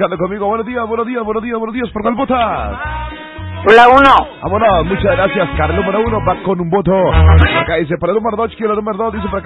comunicando conmigo. Buenos días. ¿Por cuál votas? Por la 1. Vámonos, muchas gracias. Carlos número 1 va con un voto. Acá dice, para el número 2, quiero el número 2. Dice, para